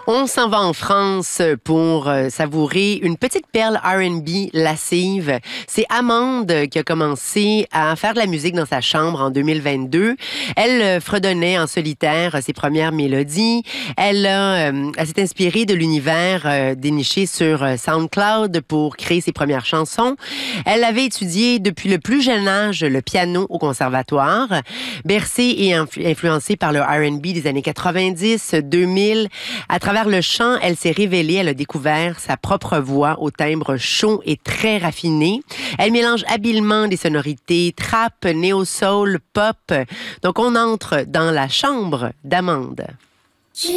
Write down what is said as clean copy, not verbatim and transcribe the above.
On s'en va en France pour savourer une petite perle R&B lascive. C'est Amande qui a commencé à faire de la musique dans sa chambre en 2022. Elle fredonnait en solitaire ses premières mélodies. Elle s'est inspirée de l'univers déniché sur SoundCloud pour créer ses premières chansons. Elle avait étudié depuis le plus jeune âge le piano au conservatoire. Bercée et influencée par le R&B des années 90, 2000, à travers le chant, elle s'est révélée, elle a découvert sa propre voix au timbre chaud et très raffiné. Elle mélange habilement des sonorités trap, néo-soul, pop. Donc on entre dans la chambre d'Amande.